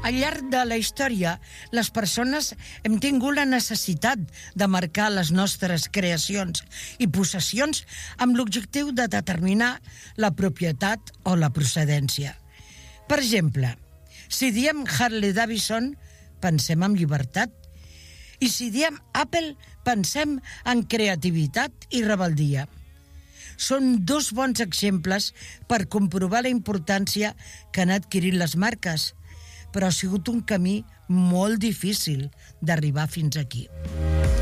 Al llarg de la història, les persones hem tingut la necessitat de marcar les nostres creacions i possessions amb l'objectiu de determinar la propietat o la procedència. Per exemple, si diem Harley Davidson, pensem en llibertat. I si diem Apple, pensem en creativitat i rebeldia. Són dos bons exemples per comprovar la importància que han adquirit les marques, però ha sigut un camí molt difícil d'arribar fins aquí.